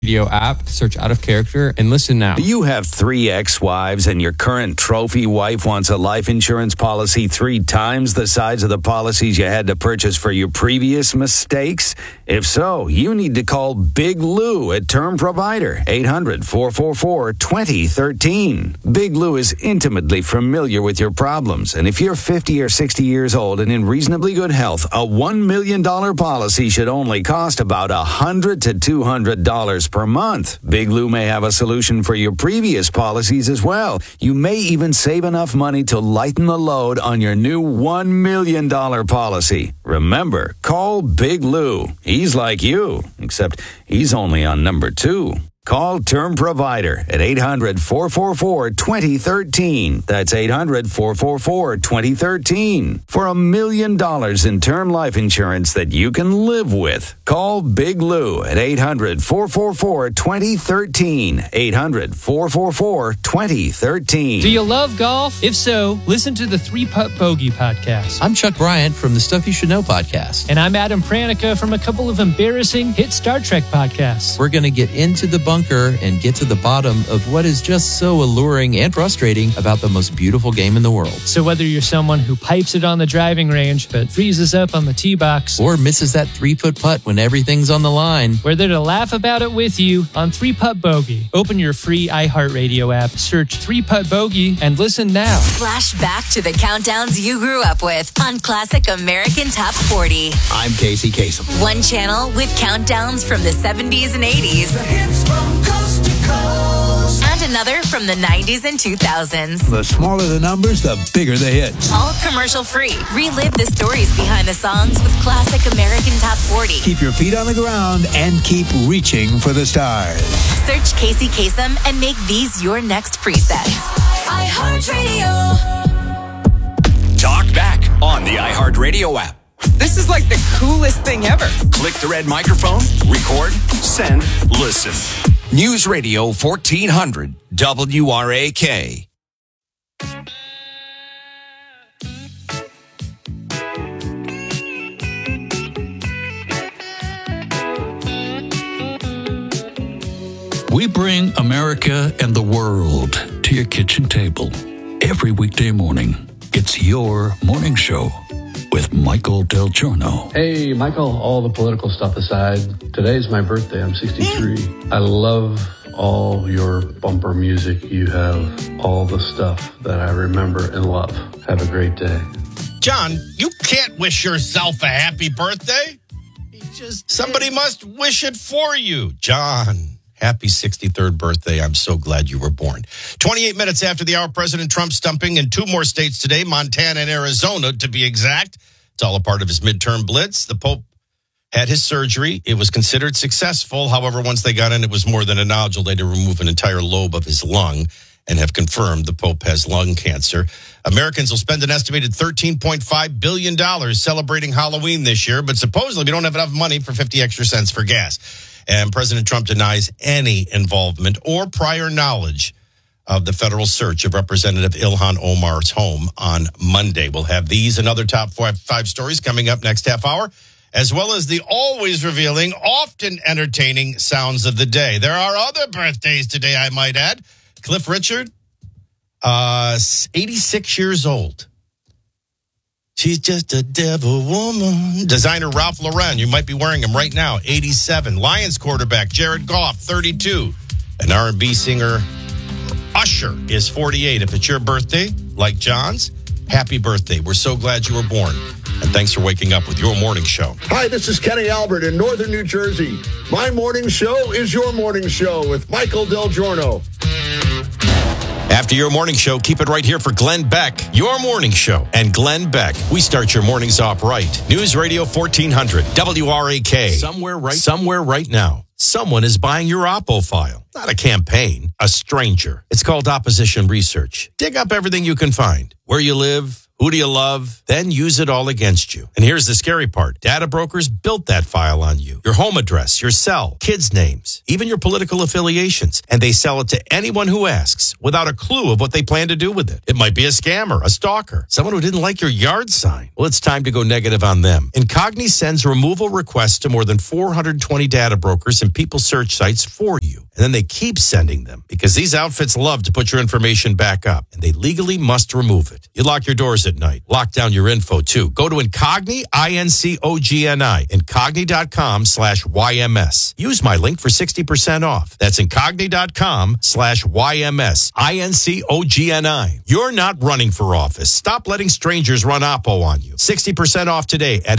Radio app, search Out of Character, and listen now. Do you have 3 ex-wives and your current trophy wife wants a life insurance policy 3 times the size of the policies you had to purchase for your previous mistakes? If so, you need to call Big Lou at Term Provider, 800-444-2013. Big Lou is intimately familiar with your problems, and if you're 50 or 60 years old and in reasonably good health, a $1 million policy should only cost about $100 to $200 per month. Big Lou may have a solution for your previous policies as well. You may even save enough money to lighten the load on your new $1 million policy. Remember, call Big Lou. He's like you, except he's only on number 2. Call Term Provider at 800-444-2013. That's 800-444-2013. For $1 million in term life insurance that you can live with. Call Big Lou at 800-444-2013. 800-444-2013. Do you love golf? If so, listen to the 3-Putt Bogey podcast. I'm Chuck Bryant from the Stuff You Should Know podcast. And I'm Adam Pranica from a couple of embarrassing hit Star Trek podcasts. We're going to get into the bunker and get to the bottom of what is just so alluring and frustrating about the most beautiful game in the world. So whether you're someone who pipes it on the driving range but freezes up on the tee box, or misses that 3-foot putt when everything's on the line, we're there to laugh about it with you on 3-Putt Bogey. Open your free iHeartRadio app, search 3-Putt Bogey, and listen now. Flash back to the countdowns you grew up with on Classic American Top 40. I'm Casey Kasem. One channel with countdowns from the 70s and 80s. The hits from coast to coast. And another from the 90s and 2000s. The smaller the numbers, the bigger the hits. All commercial free. Relive the stories behind the songs with Classic American Top 40. Keep your feet on the ground and keep reaching for the stars. Search Casey Kasem and make these your next presets. iHeartRadio. Talk back on the iHeartRadio app. This is like the coolest thing ever. Click the red microphone, record, send, listen. News Radio 1400 WRAK. We bring America and the world to your kitchen table. Every weekday morning, it's your morning show with Michael Del Giorno. Hey, Michael, all the political stuff aside, today's my birthday. I'm 63. I love all your bumper music. You have all the stuff that I remember and love. Have a great day. John, you can't wish yourself a happy birthday. Somebody must wish it for you. John, happy 63rd birthday. I'm so glad you were born. 28 minutes after the hour, President Trump stumping in 2 more states today, Montana and Arizona, to be exact. It's all a part of his midterm blitz. The Pope had his surgery. It was considered successful. However, once they got in, it was more than a nodule. They had to remove an entire lobe of his lung and have confirmed the Pope has lung cancer. Americans will spend an estimated $13.5 billion celebrating Halloween this year, but supposedly we don't have enough money for 50 extra cents for gas. And President Trump denies any involvement or prior knowledge of the federal search of Representative Ilhan Omar's home on Monday. We'll have these and other top five stories coming up next half hour, as well as the always revealing, often entertaining sounds of the day. There are other birthdays today, I might add. Cliff Richard, 86 years old. She's just a devil woman. Designer Ralph Lauren, you might be wearing him right now, 87. Lions quarterback Jared Goff, 32. And R&B singer Usher is 48. If it's your birthday, like John's, happy birthday. We're so glad you were born. And thanks for waking up with your morning show. Hi, this is Kenny Albert in northern New Jersey. My morning show is your morning show with Michael Del Giorno. After your morning show, keep it right here for Glenn Beck, your morning show. And Glenn Beck, we start your mornings off right. News Radio 1400, WRAK. Somewhere right now, someone is buying your Oppo file. Not a campaign, a stranger. It's called opposition research. Dig up everything you can find. Where you live, Who do you love? Then use it all against you. And here's the scary part. Data brokers built that file on you. Your home address, your cell, kids' names, even your political affiliations. And they sell it to anyone who asks without a clue of what they plan to do with it. It might be a scammer, a stalker, someone who didn't like your yard sign. Well, it's time to go negative on them. Incogni sends removal requests to more than 420 data brokers and people search sites for you. And then they keep sending them because these outfits love to put your information back up and they legally must remove it. You lock your doors at night. Lock down your info too. Go to Incogni, Incogni, Incogni.com/YMS. Use my link for 60% off. That's Incogni.com/YMS, Incogni. You're not running for office. Stop letting strangers run Oppo on you. 60% off today at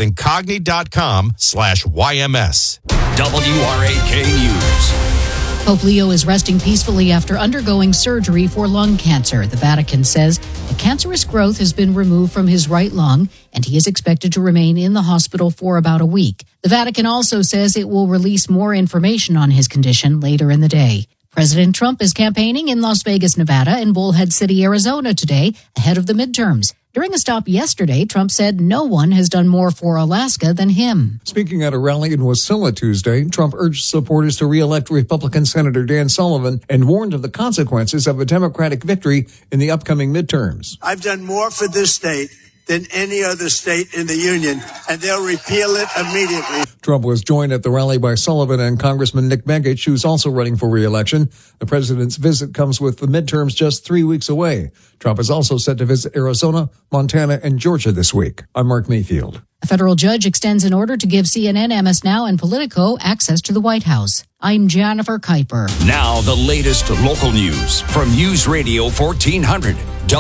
Incogni.com/YMS. WRAK News. Pope Leo is resting peacefully after undergoing surgery for lung cancer. The Vatican says a cancerous growth has been removed from his right lung, and he is expected to remain in the hospital for about a week. The Vatican also says it will release more information on his condition later in the day. President Trump is campaigning in Las Vegas, Nevada, and Bullhead City, Arizona today, ahead of the midterms. During a stop yesterday, Trump said no one has done more for Alaska than him. Speaking at a rally in Wasilla Tuesday, Trump urged supporters to re-elect Republican Senator Dan Sullivan and warned of the consequences of a Democratic victory in the upcoming midterms. I've done more for this state than any other state in the union, and they'll repeal it immediately. Trump was joined at the rally by Sullivan and Congressman Nick Begich, who's also running for re-election. The president's visit comes with the midterms just 3 weeks away. Trump is also set to visit Arizona, Montana, and Georgia this week. I'm Mark Mayfield. A federal judge extends an order to give CNN, MS Now, and Politico access to the White House. I'm Jennifer Kuiper. Now the latest local news from News Radio 1400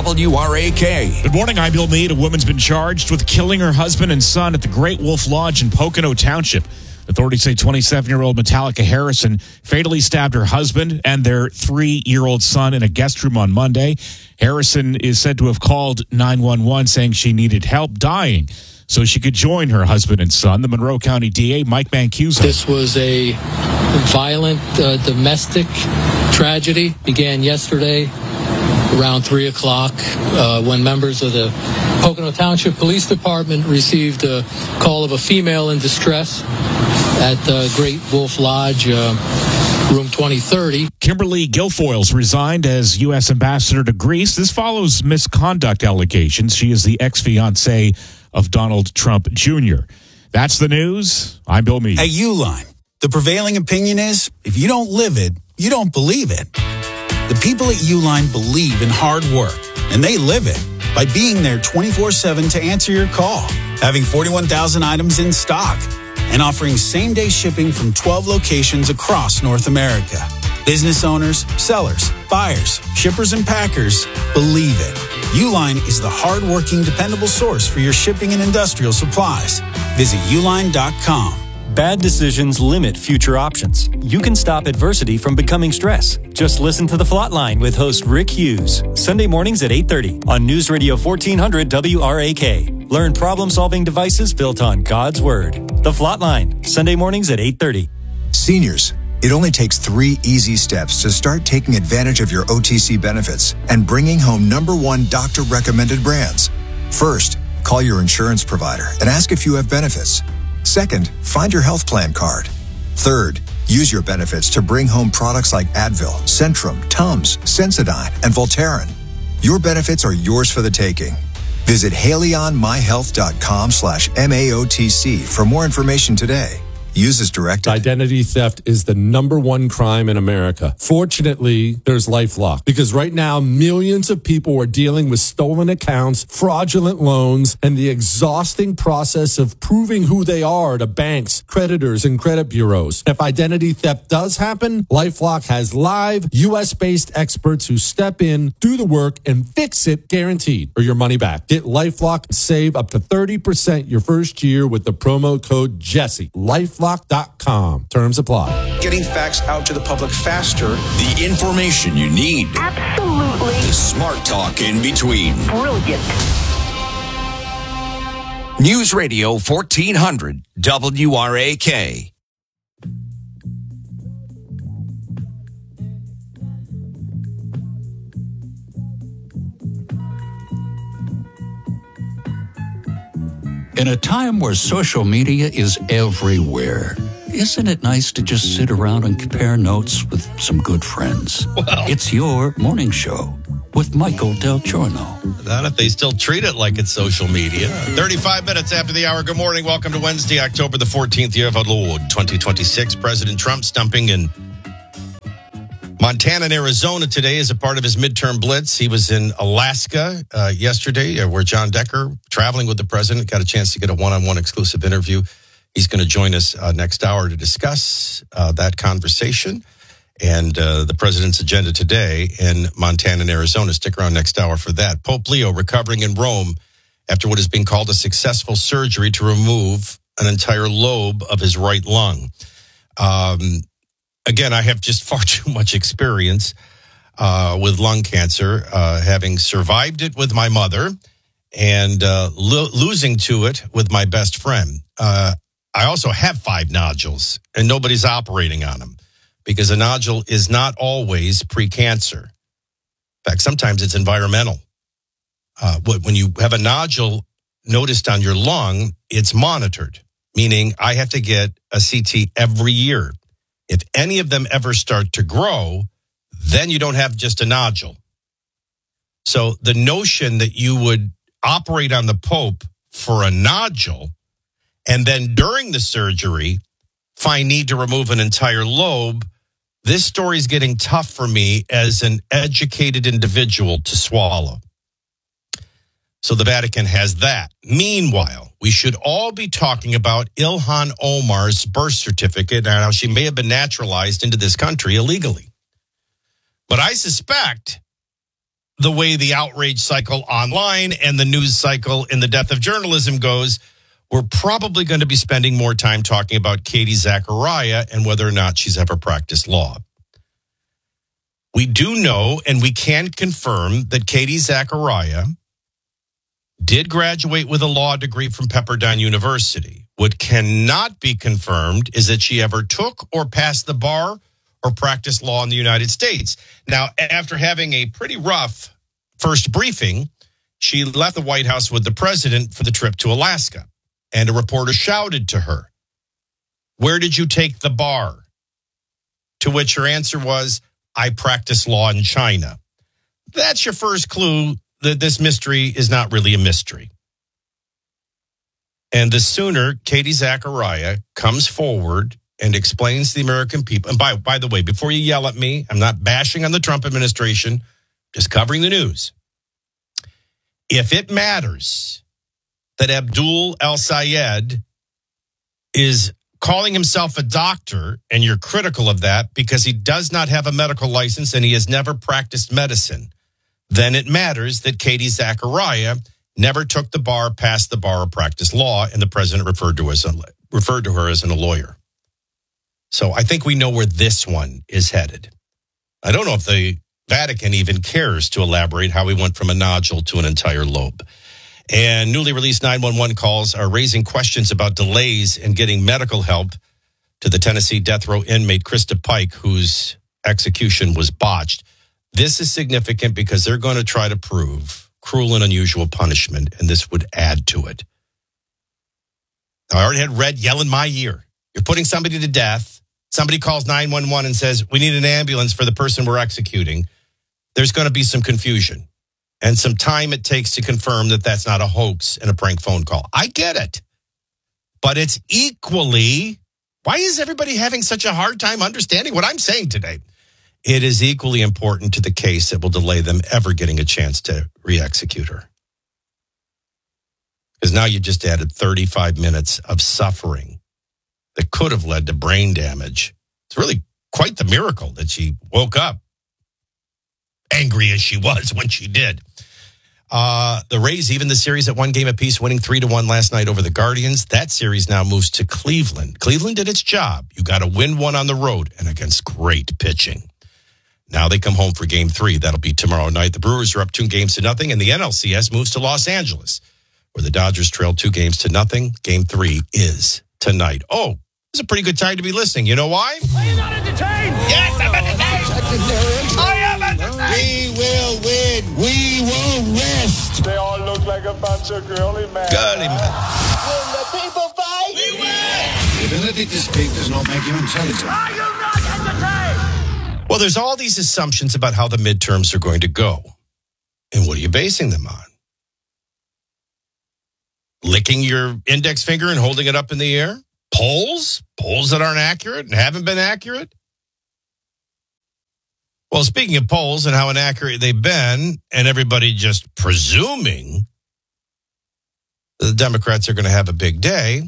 WRAK. Good morning, I'm Bill Meade. A woman's been charged with killing her husband and son at the Great Wolf Lodge in Pocono Township. Authorities say 27-year-old Metallica Harrison fatally stabbed her husband and their 3-year-old son in a guest room on Monday. Harrison is said to have called 911 saying she needed help dying so she could join her husband and son. The Monroe County DA, Mike Mancuso. This was a violent domestic tragedy. Began yesterday around 3 o'clock when members of the Pocono Township Police Department received a call of a female in distress at the Great Wolf Lodge, room 2030. Kimberly Guilfoyle's resigned as U.S. Ambassador to Greece. This follows misconduct allegations. She is the ex-fiancée of Donald Trump Jr. That's the news. I'm Bill Meade. At Uline, the prevailing opinion is, if you don't live it, you don't believe it. The people at Uline believe in hard work, and they live it by being there 24/7 to answer your call, having 41,000 items in stock, and offering same-day shipping from 12 locations across North America. Business owners, sellers, buyers, shippers, and packers believe it. Uline is the hard-working, dependable source for your shipping and industrial supplies. Visit uline.com. Bad decisions limit future options. You can stop adversity from becoming stress. Just listen to The Flatline with host Rick Hughes. Sunday mornings at 8:30 on News Radio 1400 WRAK. Learn problem-solving devices built on God's Word. The Flatline, Sunday mornings at 8:30. Seniors, it only takes 3 easy steps to start taking advantage of your OTC benefits and bringing home #1 doctor-recommended brands. First, call your insurance provider and ask if you have benefits. Second, find your health plan card. Third, use your benefits to bring home products like Advil, Centrum, Tums, Sensodyne, and Voltaren. Your benefits are yours for the taking. Visit HaleyOnMyHealth.com/MAOTC for more information today. Use as directed. Identity theft is the #1 crime in America. Fortunately, there's LifeLock, because right now millions of people are dealing with stolen accounts, fraudulent loans, and the exhausting process of proving who they are to banks, creditors, and credit bureaus. If identity theft does happen, LifeLock has live US-based experts who step in, do the work, and fix it, guaranteed, or your money back. Get LifeLock and save up to 30% your first year with the promo code Jesse. LifeLock.com. Terms apply. Getting facts out to the public faster. The information you need. Absolutely. The smart talk in between. Brilliant. News Radio 1400 WRAK. In a time where social media is everywhere, isn't it nice to just sit around and compare notes with some good friends? Well, it's your morning show with Michael Del Giorno. Not if they still treat it like it's social media. 35 minutes after the hour. Good morning. Welcome to Wednesday, October the 14th, year of our Lord, 2026. President Trump stumping in Montana and Arizona today as a part of his midterm blitz. He was in Alaska yesterday, where John Decker, traveling with the president, got a chance to get a one-on-one exclusive interview. He's going to join us next hour to discuss that conversation and the president's agenda today in Montana and Arizona. Stick around next hour for that. Pope Leo recovering in Rome after what is being called a successful surgery to remove an entire lobe of his right lung. Again, I have just far too much experience with lung cancer, having survived it with my mother and losing to it with my best friend. I also have 5 nodules, and nobody's operating on them because a nodule is not always pre-cancer. In fact, sometimes it's environmental. When you have a nodule noticed on your lung, it's monitored, meaning I have to get a CT every year. If any of them ever start to grow, then you don't have just a nodule. So the notion that you would operate on the Pope for a nodule and then during the surgery find need to remove an entire lobe, this story is getting tough for me as an educated individual to swallow. So the Vatican has that. Meanwhile, we should all be talking about Ilhan Omar's birth certificate and how she may have been naturalized into this country illegally. But I suspect the way the outrage cycle online and the news cycle in the death of journalism goes, we're probably going to be spending more time talking about Katie Zachariah and whether or not she's ever practiced law. We do know and we can confirm that Katie Zachariah did graduate with a law degree from Pepperdine University. What cannot be confirmed is that she ever took or passed the bar or practiced law in the United States. Now, after having a pretty rough first briefing, she left the White House with the president for the trip to Alaska. And a reporter shouted to her, "Where did you take the bar?" To which her answer was, "I practice law in China." That's your first clue that this mystery is not really a mystery. And the sooner Katie Zachariah comes forward and explains to the American people, and by the way, before you yell at me, I'm not bashing on the Trump administration, just covering the news. If it matters that Abdul El-Sayed is calling himself a doctor and you're critical of that because he does not have a medical license and he has never practiced medicine, then it matters that Katie Zachariah never took the bar, passed the bar, or practiced law, and the president referred to her as a lawyer. So I think we know where this one is headed. I don't know if the Vatican even cares to elaborate how we went from a nodule to an entire lobe. And newly released 911 calls are raising questions about delays in getting medical help to the Tennessee death row inmate Krista Pike, whose execution was botched. This is significant because they're going to try to prove cruel and unusual punishment, and this would add to it. I already had Red yell in my ear. You're putting somebody to death. Somebody calls 911 and says, "We need an ambulance for the person we're executing." There's going to be some confusion and some time it takes to confirm that that's not a hoax and a prank phone call. I get it. But it's equally, why is everybody having such a hard time understanding what I'm saying today? It is equally important to the case that will delay them ever getting a chance to re-execute her. Because now you just added 35 minutes of suffering that could have led to brain damage. It's really quite the miracle that she woke up, angry as she was when she did. The Rays, even the series at 1 game apiece, winning 3-1 last night over the Guardians. That series now moves to Cleveland. Cleveland did its job. You got to win one on the road and against great pitching. Now they come home for Game 3. That'll be tomorrow night. The Brewers are up 2-0, and the NLCS moves to Los Angeles, where the Dodgers trail 2-0. Game 3 is tonight. Oh, it's a pretty good time to be listening. You know why? Are you not entertained? Yes, I'm entertained. I am entertained. We will win. We will rest. They all look look like a bunch of girly men. Girly men. When the people fight, we win. The ability to speak does not make you intelligent. Are you not entertained? Well, there's all these assumptions about how the midterms are going to go. And what are you basing them on? Licking your index finger and holding it up in the air? Polls? Polls that aren't accurate and haven't been accurate? Well, speaking of polls and how inaccurate they've been, and everybody just presuming the Democrats are going to have a big day,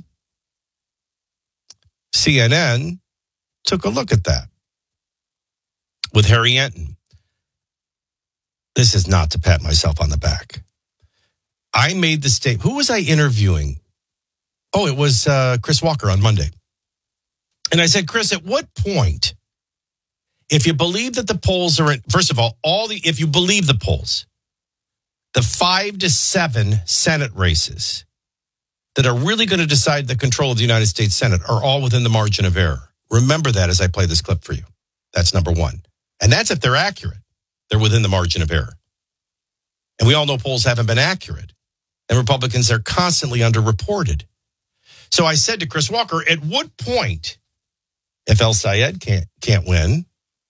CNN took a look at that with Harry Enton. This is not to pat myself on the back. I made the statement. Who was I interviewing? Oh, it was Chris Walker on Monday. And I said, Chris, at what point, if you believe that the polls are, first of all, if you believe the polls, the 5 to 7 Senate races that are really going to decide the control of the United States Senate are all within the margin of error. Remember that as I play this clip for you. That's number one. And that's if they're accurate. They're within the margin of error. And we all know polls haven't been accurate. And Republicans are constantly underreported. So I said to Chris Walker, at what point, if El Sayed can't win,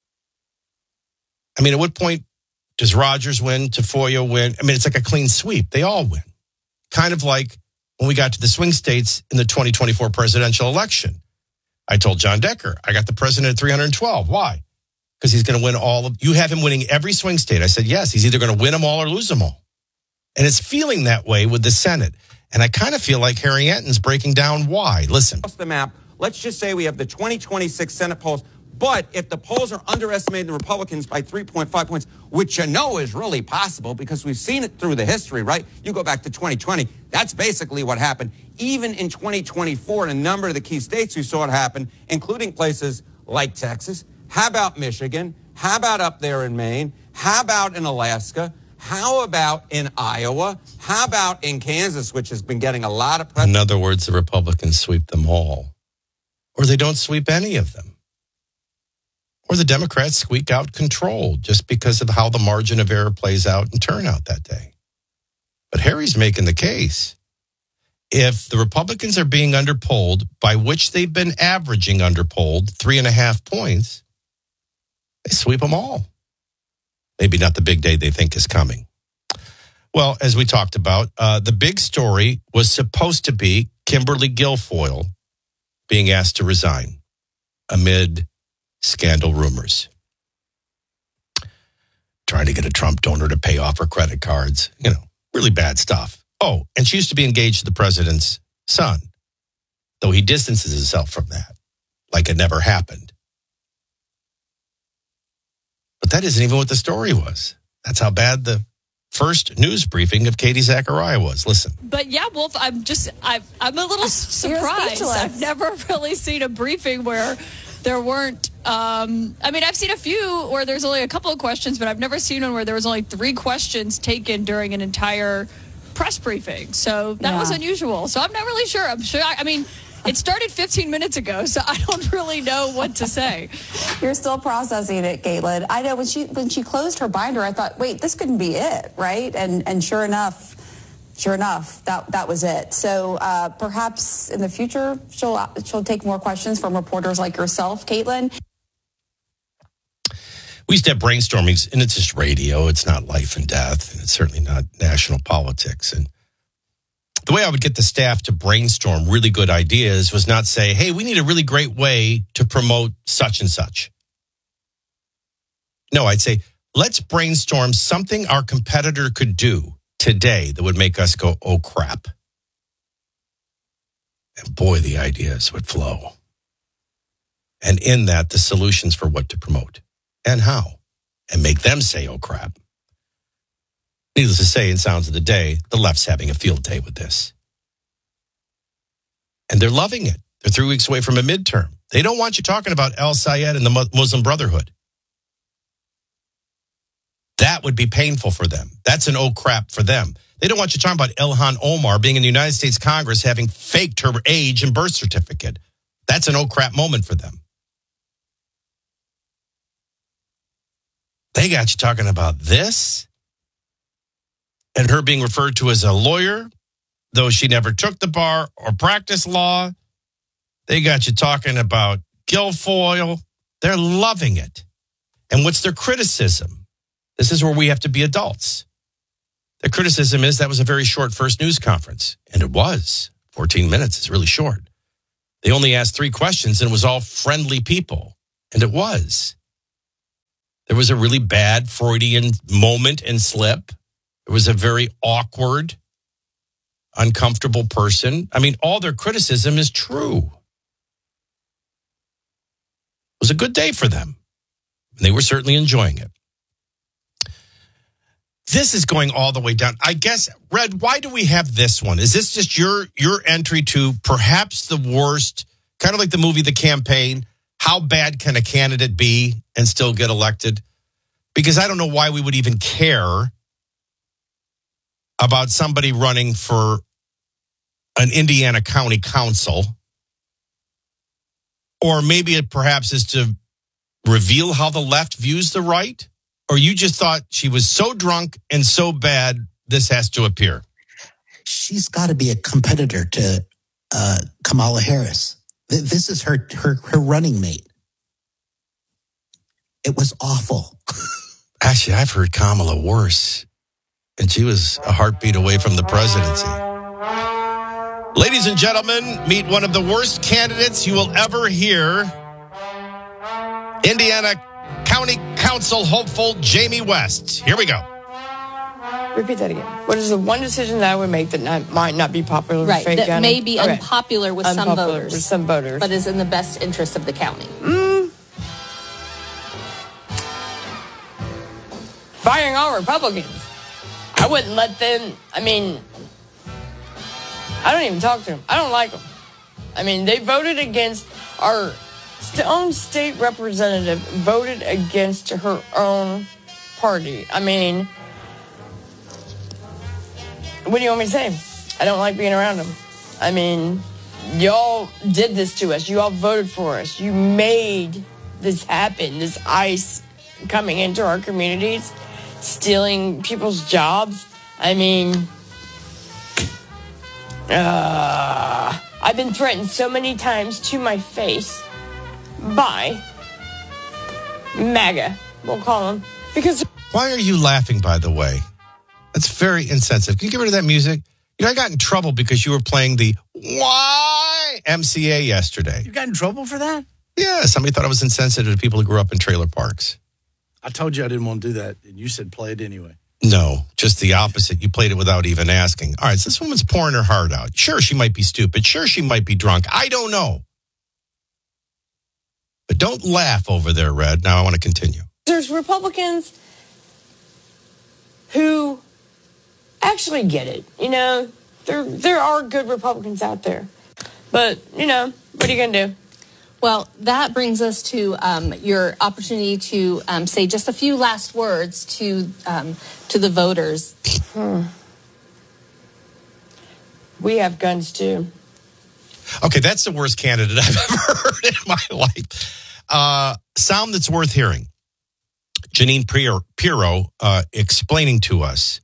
I mean, at what point does Rogers win, Tafoya win? I mean, it's like a clean sweep. They all win. Kind of like when we got to the swing states in the 2024 presidential election. I told John Decker, I got the president at 312. Why? Because he's going to win all of, you have him winning every swing state. I said, yes, he's either going to win them all or lose them all. And it's feeling that way with the Senate. And I kind of feel like Harry Enton's breaking down why. Listen. Across the map, let's just say we have the 2026 Senate polls. But if the polls are underestimating the Republicans by 3.5 points, which you know is really possible because we've seen it through the history, right? You go back to 2020, that's basically what happened. Even in 2024, in a number of the key states, we saw it happen, including places like Texas. How about Michigan? How about up there in Maine? How about in Alaska? How about in Iowa? How about in Kansas, which has been getting a lot of press? In other words, the Republicans sweep them all. Or they don't sweep any of them. Or the Democrats squeak out control just because of how the margin of error plays out in turnout that day. But Harry's making the case. If the Republicans are being underpolled, by which they've been averaging underpolled 3.5 points, they sweep them all. Maybe not the big day they think is coming. Well, as we talked about, the big story was supposed to be Kimberly Guilfoyle being asked to resign amid scandal rumors. Trying to get a Trump donor to pay off her credit cards. You know, really bad stuff. Oh, and she used to be engaged to the president's son, though he distances himself from that, like it never happened. But that isn't even what the story was. That's how bad the first news briefing of Katie Zachariah was. Listen. But yeah, Wolf, I'm a little surprised. I've never really seen a briefing where there weren't, I mean, I've seen a few where there's only a couple of questions, but I've never seen one where there was only 3 questions taken during an entire press briefing. So that was unusual. So I'm not really sure. I mean, it started 15 minutes ago, so I don't really know what to say. You're still processing it, Caitlin. I know when she closed her binder, I thought, wait, this couldn't be it, right? And sure enough, that was it. So perhaps in the future, she'll take more questions from reporters like yourself, Caitlin. We used to have brainstormings, and it's just radio. It's not life and death, and it's certainly not national politics. And the way I would get the staff to brainstorm really good ideas was not say, hey, we need a really great way to promote such and such. No, I'd say, let's brainstorm something our competitor could do today that would make us go, oh, crap. And boy, the ideas would flow. And in that, the solutions for what to promote and how, and make them say, oh, crap. Needless to say, in Sounds of the Day, the left's having a field day with this. And they're loving it. They're 3 weeks away from a midterm. They don't want you talking about El Sayed and the Muslim Brotherhood. That would be painful for them. That's an oh crap for them. They don't want you talking about Ilhan Omar being in the United States Congress having faked her age and birth certificate. That's an oh crap moment for them. They got you talking about this. and her being referred to as a lawyer, though she never took the bar or practiced law. They got you talking about Guilfoyle. They're loving it. And what's their criticism? This is where we have to be adults. Their criticism is that was a very short first news conference. And it was. 14 minutes is really short. They only asked 3 questions and it was all friendly people. And it was. There was a really bad Freudian moment and slip. It was a very awkward, uncomfortable person. I mean, all their criticism is true. It was a good day for them. They were certainly enjoying it. This is going all the way down. I guess, Red, why do we have this one? Is this just your entry to perhaps the worst, kind of like the movie The Campaign? How bad can a candidate be and still get elected? Because I don't know why we would even care about somebody running for an Indiana County Council. Or maybe it perhaps is to reveal how the left views the right? Or you just thought she was so drunk and so bad, this has to appear? She's got to be a competitor to Kamala Harris. This is her running mate. It was awful. Actually, I've heard Kamala worse. And she was a heartbeat away from the presidency. Ladies and gentlemen, meet one of the worst candidates you will ever hear. Indiana County Council hopeful Jamie West. Here we go. Repeat that again. What is the one decision that I would make that might not be popular with Right, Fayette that County? may be unpopular with some voters. With some voters. But is in the best interest of the county. Firing all Republicans. I wouldn't let them, I don't even talk to them. I don't like them. They voted against our own state representative, voted against her own party. What do you want me to say? I don't like being around them. Y'all did this to us. You all voted for us. You made this happen, this ICE coming into our communities, stealing people's jobs. I've been threatened so many times to my face by MAGA, we'll call them. Because why are you laughing, by the way? That's very insensitive. Can you get rid of that music? I got in trouble because you were playing the YMCA yesterday. You got in trouble for that? Yeah, somebody thought I was insensitive to people who grew up in trailer parks. I told you I didn't want to do that, and you said play it anyway. No, just the opposite. You played it without even asking. All right, so this woman's pouring her heart out. Sure, she might be stupid. Sure, she might be drunk. I don't know. But don't laugh over there, Red. Now I want to continue. There's Republicans who actually get it. There are good Republicans out there. But, what are you going to do? Well, that brings us to your opportunity to say just a few last words to the voters. We have guns too. Okay, that's the worst candidate I've ever heard in my life. Sound that's worth hearing. Janine Pirro explaining to us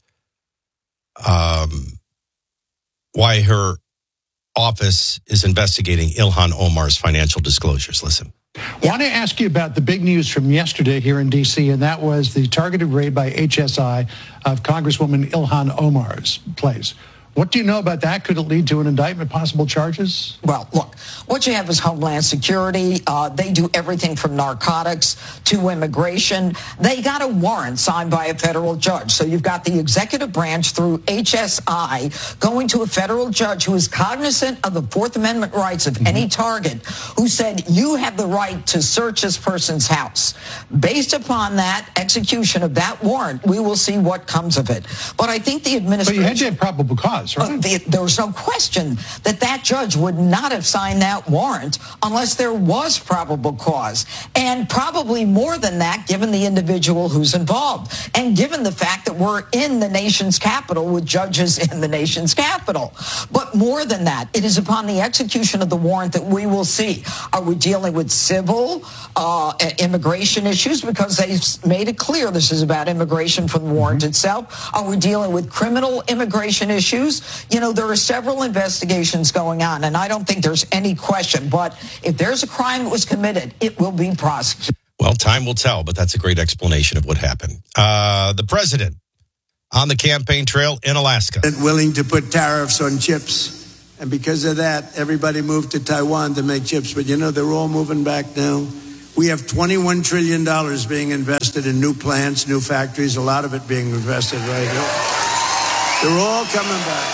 why her office is investigating Ilhan Omar's financial disclosures. Listen. I want to ask you about the big news from yesterday here in D.C., and that was the targeted raid by HSI of Congresswoman Ilhan Omar's place. What do you know about that? Could it lead to an indictment, possible charges? Well, look, what you have is Homeland Security. They do everything from narcotics to immigration. They got a warrant signed by a federal judge. So you've got the executive branch through HSI going to a federal judge who is cognizant of the Fourth Amendment rights of any target, who said, you have the right to search this person's house. Based upon that execution of that warrant, we will see what comes of it. But I think the administration... But you had to have probable cause. cause, right? There was no question that judge would not have signed that warrant unless there was probable cause. And probably more than that, given the individual who's involved. And given the fact that we're in the nation's capital with judges in the nation's capital. But more than that, it is upon the execution of the warrant that we will see. Are we dealing with civil immigration issues? Because they've made it clear this is about immigration from the warrant itself. Are we dealing with criminal immigration issues? You know, there are several investigations going on, and I don't think there's any question. But if there's a crime that was committed, it will be prosecuted. Well, time will tell, but that's a great explanation of what happened. The president on the campaign trail in Alaska. Willing to put tariffs on chips. And because of that, everybody moved to Taiwan to make chips. But, you know, they're all moving back now. We have $21 trillion being invested in new plants, new factories, a lot of it being invested right now. They're all coming back.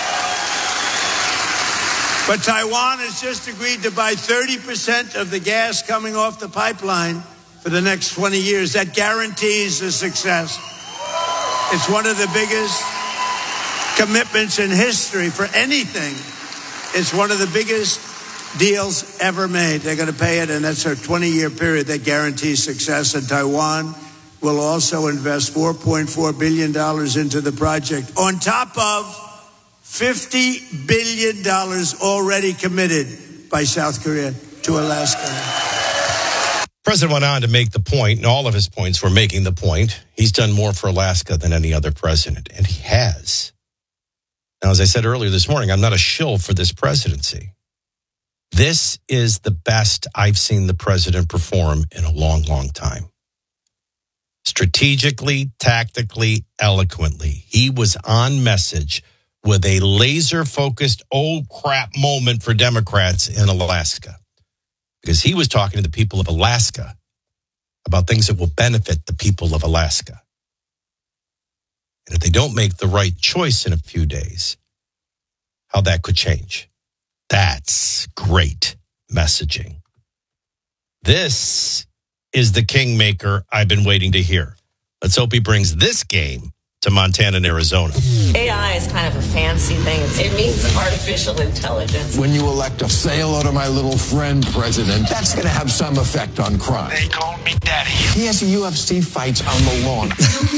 But Taiwan has just agreed to buy 30% of the gas coming off the pipeline for the next 20 years. That guarantees a success. It's one of the biggest commitments in history for anything. It's one of the biggest deals ever made. They're going to pay it, and that's a 20-year period that guarantees success. And Taiwan will also invest $4.4 billion into the project, on top of $50 billion already committed by South Korea to Alaska. The president went on to make the point, and all of his points were making the point. He's done more for Alaska than any other president, and he has. Now, as I said earlier this morning, I'm not a shill for this presidency. This is the best I've seen the president perform in a long, long time. Strategically, tactically, eloquently, he was on message with a laser-focused, oh crap moment for Democrats in Alaska. Because he was talking to the people of Alaska about things that will benefit the people of Alaska. And if they don't make the right choice in a few days, how that could change. That's great messaging. This is the kingmaker I've been waiting to hear. Let's hope he brings this game to Montana and Arizona. AI is kind of a fancy thing. It means artificial intelligence. When you elect a say hello to my little friend president, that's going to have some effect on crime. They call me daddy. He has UFC fights on the lawn.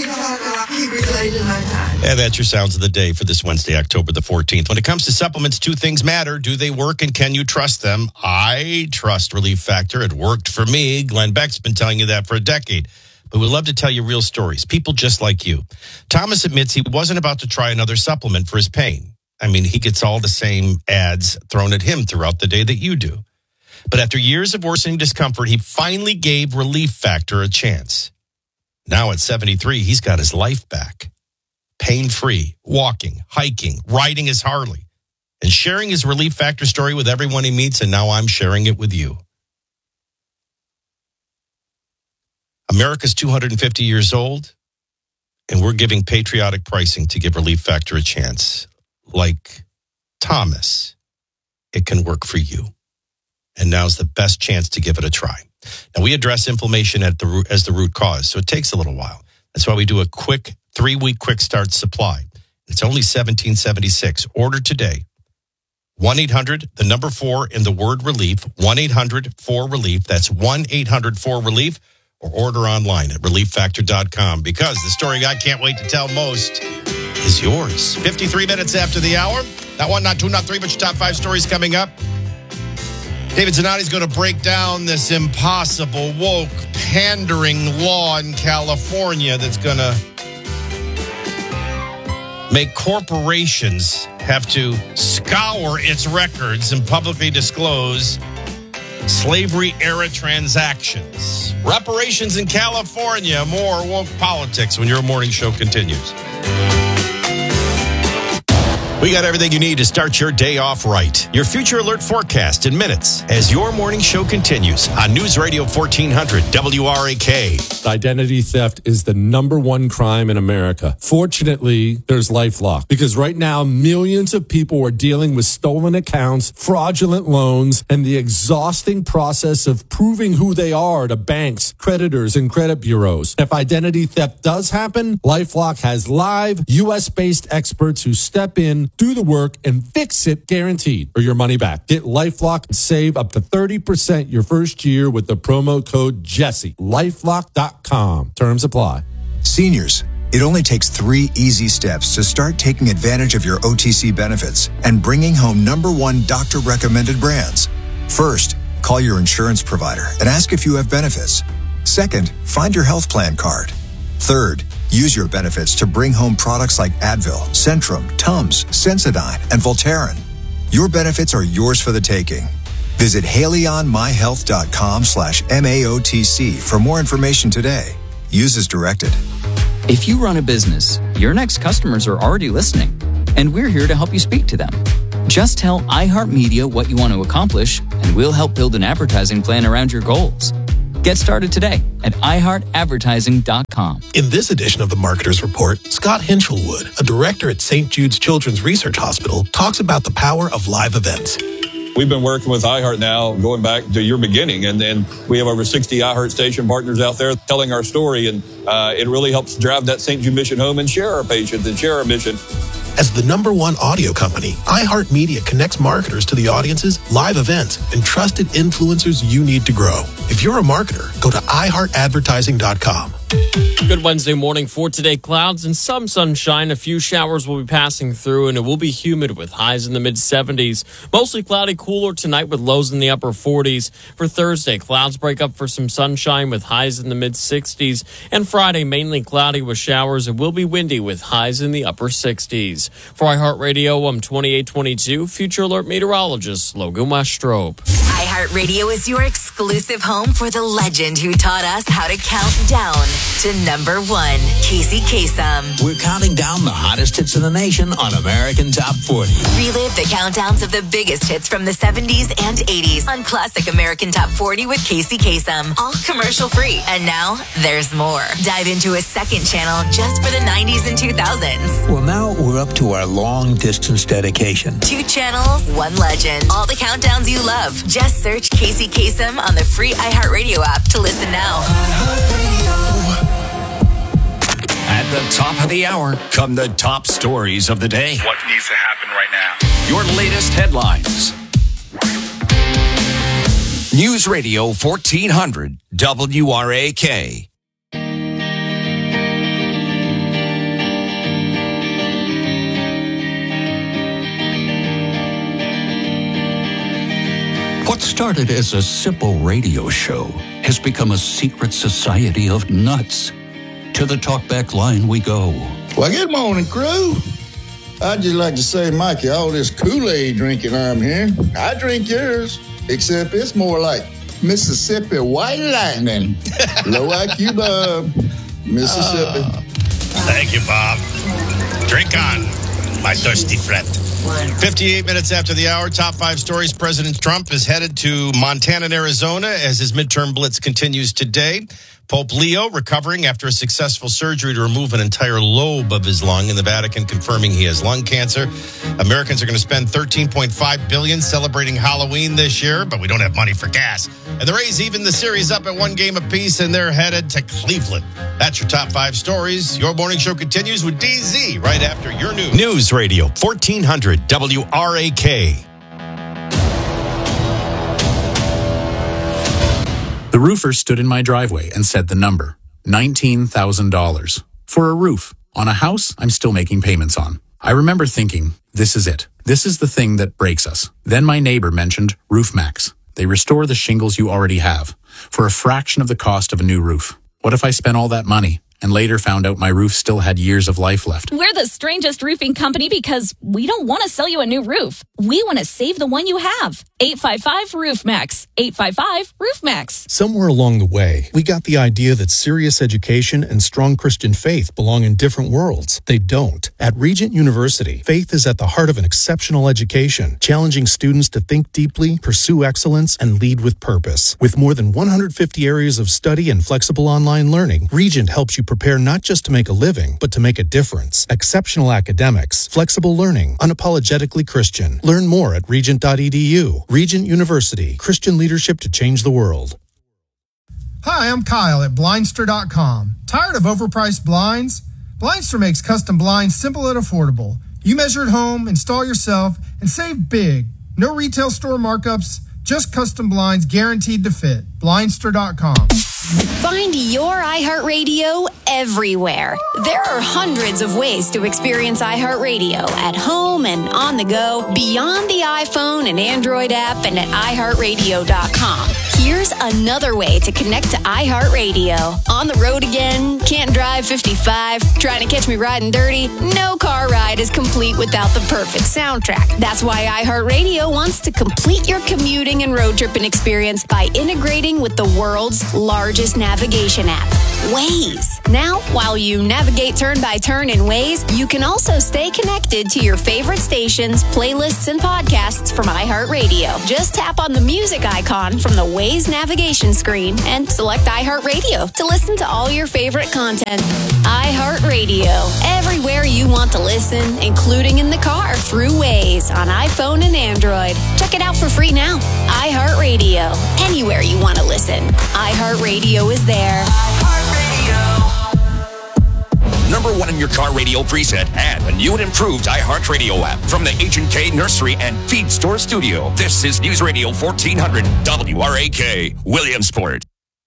And that's your sounds of the day for this Wednesday, October the 14th. When it comes to supplements, two things matter. Do they work and can you trust them? I trust Relief Factor. It worked for me. Glenn Beck's been telling you that for a decade. But we'd love to tell you real stories. People just like you. Thomas admits he wasn't about to try another supplement for his pain. I mean, he gets all the same ads thrown at him throughout the day that you do. But after years of worsening discomfort, he finally gave Relief Factor a chance. Now at 73, he's got his life back. Pain-free, walking, hiking, riding his Harley, and sharing his Relief Factor story with everyone he meets, and now I'm sharing it with you. America's 250 years old, and we're giving patriotic pricing to give Relief Factor a chance. Like Thomas, it can work for you. And now's the best chance to give it a try. Now, we address inflammation as the root cause, so it takes a little while. That's why we do a quick 3-week quick start supply. It's only $17.76. Order today. 1-800, the number 4 in the word relief, 1-800-4RELIEF. That's 1-800-4RELIEF. Or order online at relieffactor.com, because the story I can't wait to tell most is yours. 53 minutes after the hour. Not 1, not 2, not 3, but your top 5 stories coming up. David Zanotti going to break down this impossible, woke, pandering law in California that's going to make corporations have to scour its records and publicly disclose slavery-era transactions. Reparations in California. More woke politics when your morning show continues. We got everything you need to start your day off right. Your Future Alert forecast in minutes as your morning show continues on News Radio 1400 WRAK. Identity theft is the #1 crime in America. Fortunately, there's LifeLock, because right now millions of people are dealing with stolen accounts, fraudulent loans, and the exhausting process of proving who they are to banks, creditors, and credit bureaus. If identity theft does happen, LifeLock has live U.S.-based experts who step in in, do the work, and fix it guaranteed or your money back. Get LifeLock and save up to 30% your first year with the promo code Jesse. LifeLock.com. Terms apply. Seniors, it only takes 3 easy steps to start taking advantage of your OTC benefits and bringing home #1 doctor-recommended brands. First, call your insurance provider and ask if you have benefits. Second, find your health plan card. Third, use your benefits to bring home products like Advil, Centrum, Tums, Sensodyne, and Voltaren. Your benefits are yours for the taking. Visit HaleyOnMyHealth.com/MAOTC for more information today. Use as directed. If you run a business, your next customers are already listening, and we're here to help you speak to them. Just tell iHeartMedia what you want to accomplish, and we'll help build an advertising plan around your goals. Get started today at iHeartAdvertising.com. In this edition of the Marketer's Report, Scott Hinchelwood, a director at St. Jude's Children's Research Hospital, talks about the power of live events. We've been working with iHeart now going back to your beginning, and then we have over 60 iHeart station partners out there telling our story, and it really helps drive that St. Jude mission home and share our patients and share our mission. As the #1 audio company, iHeartMedia connects marketers to the audiences, live events, and trusted influencers you need to grow. If you're a marketer, go to iHeartAdvertising.com. Good Wednesday morning. For today, clouds and some sunshine. A few showers will be passing through, and it will be humid with highs in the mid-70s. Mostly cloudy, cooler tonight with lows in the upper 40s. For Thursday, clouds break up for some sunshine with highs in the mid-60s. And Friday, mainly cloudy with showers. It will be windy with highs in the upper 60s. For iHeartRadio, I'm 2822 Future Alert meteorologist Logan Westrop. iHeartRadio is your exclusive home for the legend who taught us how to count down to #1, Casey Kasem. We're counting down the hottest hits in the nation on American Top 40. Relive the countdowns of the biggest hits from the 70s and 80s on Classic American Top 40 with Casey Kasem. All commercial free. And now there's more. Dive into a second channel just for the 90s and 2000s. Well, now we're up to our long distance dedication. 2 channels, 1 legend. All the countdowns you love. Just search Casey Kasem on the free iHeartRadio app to listen now. At the top of the hour come the top stories of the day. What needs to happen right now? Your latest headlines. News Radio 1400 WRAK. What started as a simple radio show has become a secret society of nuts. To the talkback line we go. Well, good morning, crew. I'd just like to say, Mikey, all this Kool-Aid drinking I'm here, I drink yours, except it's more like Mississippi White Lightning. Low IQ Bob, Mississippi. Thank you, Bob. Drink on, my thirsty friend. 58 minutes after the hour, top 5 stories. President Trump is headed to Montana and Arizona as his midterm blitz continues today. Pope Leo recovering after a successful surgery to remove an entire lobe of his lung in the Vatican, confirming he has lung cancer. Americans are going to spend $13.5 billion celebrating Halloween this year, but we don't have money for gas. And the Rays even the series up at 1 game apiece, and they're headed to Cleveland. That's your top 5 stories. Your morning show continues with DZ right after your news. News Radio 1400 WRAK. The roofer stood in my driveway and said the number, $19,000. For a roof on a house I'm still making payments on. I remember thinking, this is it. This is the thing that breaks us. Then my neighbor mentioned RoofMax. They restore the shingles you already have for a fraction of the cost of a new roof. What if I spent all that money and later found out my roof still had years of life left? We're the strangest roofing company because we don't want to sell you a new roof. We want to save the one you have. 855-ROOFMAX. 855-ROOFMAX. Somewhere along the way, we got the idea that serious education and strong Christian faith belong in different worlds. They don't. At Regent University, faith is at the heart of an exceptional education, challenging students to think deeply, pursue excellence, and lead with purpose. With more than 150 areas of study and flexible online learning, Regent helps you prepare not just to make a living, but to make a difference. Exceptional academics, flexible learning, unapologetically Christian. Learn more at regent.edu. Regent University, Christian leadership to change the world. Hi, I'm Kyle at Blindster.com. Tired of overpriced blinds? Blindster makes custom blinds simple and affordable. You measure at home, install yourself, and save big. No retail store markups, just custom blinds guaranteed to fit. Blindster.com. Find your iHeartRadio everywhere. There are hundreds of ways to experience iHeartRadio at home and on the go, beyond the iPhone and Android app, and at iHeartRadio.com. Here's another way to connect to iHeartRadio. On the road again? Can't drive 55? Trying to catch me riding dirty? No car ride is complete without the perfect soundtrack. That's why iHeartRadio wants to complete your commuting and road tripping experience by integrating with the world's largest navigation app, Waze. Now, while you navigate turn by turn in Waze, you can also stay connected to your favorite stations, playlists, and podcasts from iHeartRadio. Just tap on the music icon from the Waze navigation screen and select iHeartRadio to listen to all your favorite content. iHeartRadio, everywhere you want to listen, including in the car through Waze on iPhone and Android. Check it out for free now. iHeartRadio, anywhere you want to listen. iHeartRadio is there. Number one in your car radio preset and a new and improved iHeartRadio app from the H&K Nursery and Feed Store Studio. This is News Radio 1400 WRAK, Williamsport.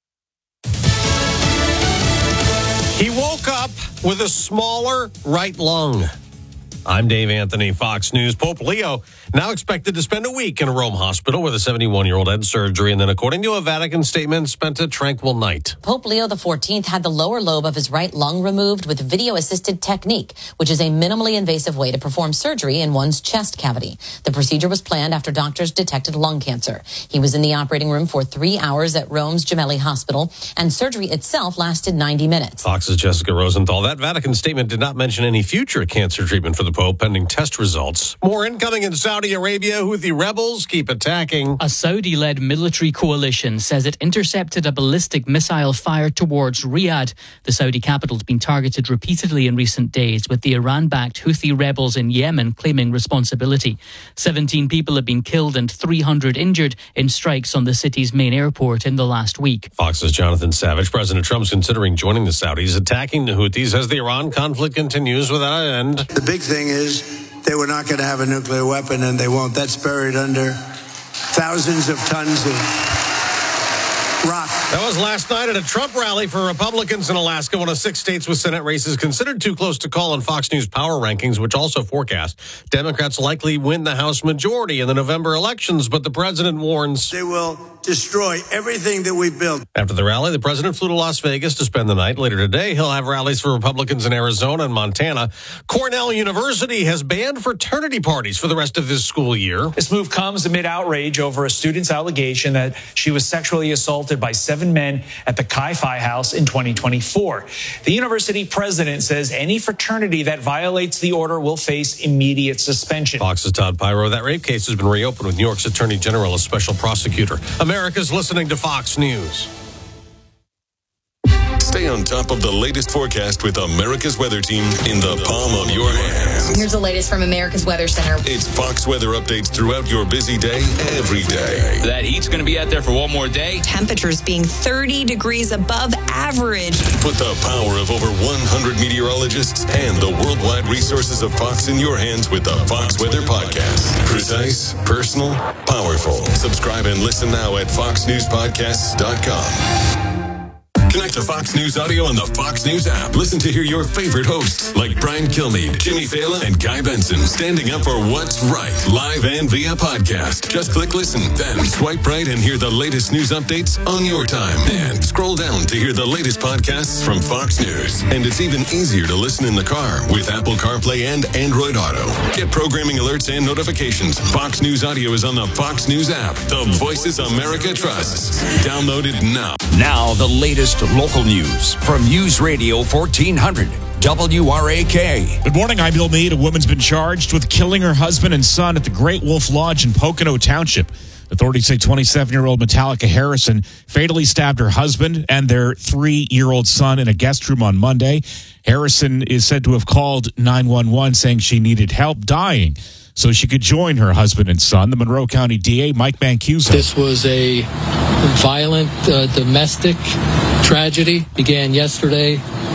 He woke up with a smaller right lung. I'm Dave Anthony, Fox News. Pope Leo now expected to spend a week in a Rome hospital where the 71-year-old had surgery and then, according to a Vatican statement, spent a tranquil night. Pope Leo XIV had the lower lobe of his right lung removed with video-assisted technique, which is a minimally invasive way to perform surgery in one's chest cavity. The procedure was planned after doctors detected lung cancer. He was in the operating room for 3 hours at Rome's Gemelli Hospital, and surgery itself lasted 90 minutes. Fox's Jessica Rosenthal. That Vatican statement did not mention any future cancer treatment for the Pope pending test results. More incoming in Saudi Arabia. Houthi rebels keep attacking. A Saudi-led military coalition says it intercepted a ballistic missile fired towards Riyadh. The Saudi capital has been targeted repeatedly in recent days, with the Iran-backed Houthi rebels in Yemen claiming responsibility. 17 people have been killed and 300 injured in strikes on the city's main airport in the last week. Fox's Jonathan Savage. President Trump's considering joining the Saudis, attacking the Houthis as the Iran conflict continues without end. The big thing is they were not going to have a nuclear weapon, and they won't. That's buried under thousands of tons of rock. That was last night at a Trump rally for Republicans in Alaska, one of 6 states with Senate races considered too close to call in Fox News power rankings, which also forecast Democrats likely win the House majority in the November elections, but the president warns they will destroy everything that we've built. After the rally, the president flew to Las Vegas to spend the night. Later today, he'll have rallies for Republicans in Arizona and Montana. Cornell University has banned fraternity parties for the rest of this school year. This move comes amid outrage over a student's allegation that she was sexually assaulted by 7 men at the Chi Phi House in 2024. The university president says any fraternity that violates the order will face immediate suspension. Fox's Todd Pyro. That rape case has been reopened with New York's Attorney General as special prosecutor. America's listening to Fox News. Stay on top of the latest forecast with America's Weather Team in the palm of your hands. Here's the latest from America's Weather Center. It's Fox weather updates throughout your busy day, every day. That heat's going to be out there for one more day. Temperatures being 30 degrees above average. Put the power of over 100 meteorologists and the worldwide resources of Fox in your hands with the Fox Weather Podcast. Precise, personal, powerful. Subscribe and listen now at foxnewspodcasts.com. Connect to Fox News Audio on the Fox News app. Listen to hear your favorite hosts like Brian Kilmeade, Jimmy Fallon, and Guy Benson standing up for what's right, live and via podcast. Just click listen, then swipe right and hear the latest news updates on your time. And scroll down to hear the latest podcasts from Fox News. And it's even easier to listen in the car with Apple CarPlay and Android Auto. Get programming alerts and notifications. Fox News Audio is on the Fox News app. The voices America trusts. Download it now. Now the latest local news from News Radio 1400 WRAK. Good morning, I'm Bill Meade. A woman's been charged with killing her husband and son at the Great Wolf Lodge in Pocono Township. Authorities say 27-year-old Metallica Harrison fatally stabbed her husband and their 3-year-old son in a guest room on Monday. Harrison is said to have called 911 saying she needed help dying so she could join her husband and son. The Monroe County DA, Mike Mancuso. This was a violent domestic tragedy. Began yesterday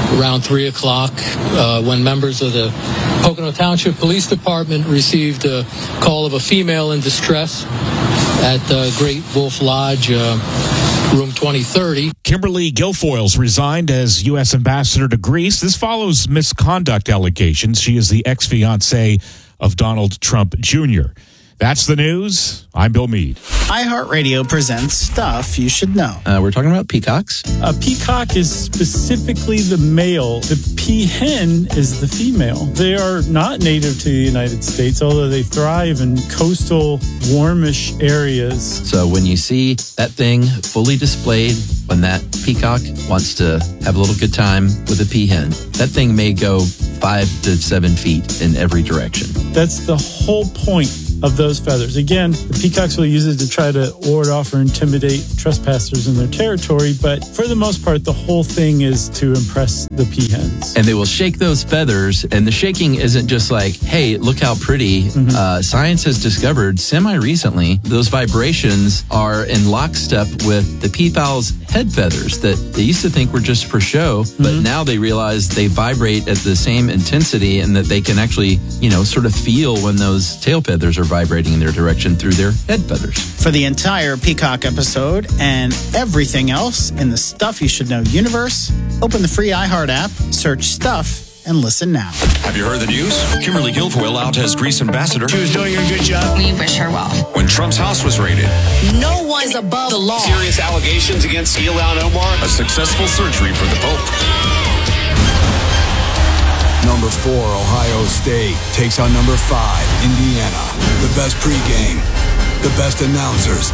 around 3 o'clock when members of the Pocono Township Police Department received a call of a female in distress at Great Wolf Lodge, room 2030. Kimberly Guilfoyle's resigned as U.S. ambassador to Greece. This follows misconduct allegations. She is the ex-fiancée of Donald Trump Jr. That's the news. I'm Bill Meade. iHeartRadio presents Stuff You Should Know. We're talking about peacocks. A peacock is specifically the male. The peahen is the female. They are not native to the United States, although they thrive in coastal, warmish areas. So when you see that thing fully displayed, when that peacock wants to have a little good time with a peahen, that thing may go 5 to 7 feet in every direction. That's the whole point of those feathers. Again, the peacocks will use it to try to ward off or intimidate trespassers in their territory, but for the most part, the whole thing is to impress the peahens. And they will shake those feathers, and the shaking isn't just like, hey, look how pretty. Science has discovered semi-recently those vibrations are in lockstep with the peafowl's head feathers that they used to think were just for show, but now they realize they vibrate at the same intensity and that they can actually, sort of feel when those tail feathers are vibrating in their direction through their head feathers. For the entire Peacock episode and everything else in the Stuff You Should Know universe, open the free iHeart app, search Stuff, and listen now. Have you heard the news? Kimberly Guilfoyle out as Greece ambassador. She was doing a good job. We wish her well. When Trump's house was raided. No one is above the law. Serious allegations against Ilhan Omar. A successful surgery for the Pope. Number 4, Ohio State takes on number 5, Indiana. The best pregame, the best announcers.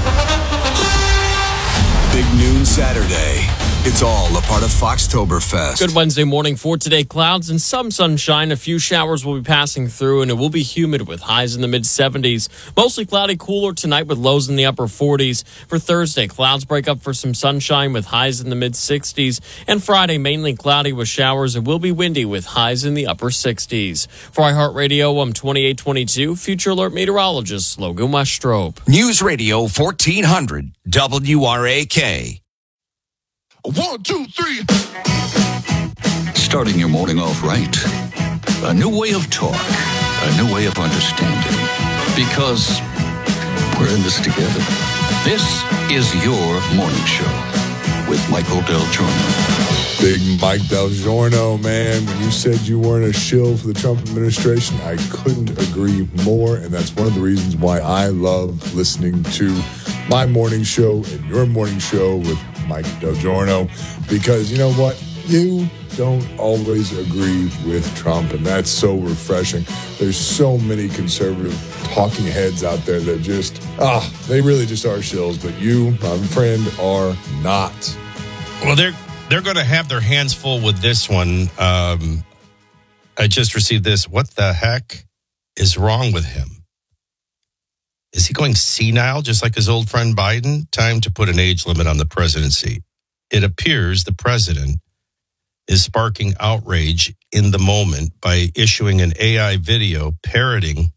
Big noon Saturday. It's all a part of Foxtoberfest. Good Wednesday morning for today. Clouds and some sunshine. A few showers will be passing through, and it will be humid with highs in the mid-70s. Mostly cloudy, cooler tonight with lows in the upper 40s. For Thursday, clouds break up for some sunshine with highs in the mid-60s. And Friday, mainly cloudy with showers. It will be windy with highs in the upper 60s. For iHeartRadio, I'm 2822 Future Alert meteorologist Logan Westrop. News Radio 1400 WRAK. 1, 2, 3. Starting your morning off right. A new way of talk. A new way of understanding. Because we're in this together. This is your morning show with Michael Del Giorno. Big Mike Del Giorno, man. When you said you weren't a shill for the Trump administration, I couldn't agree more. And that's one of the reasons why I love listening to my morning show and your morning show with Mike Del Giorno, because you know what? You don't always agree with Trump, and that's so refreshing. There's so many conservative talking heads out there that just, they really just are shills, but you, my friend, are not. Well, they're going to have their hands full with this one. I just received this. What the heck is wrong with him? Is he going senile, just like his old friend Biden? Time to put an age limit on the presidency. It appears the president is sparking outrage in the moment by issuing an AI video parroting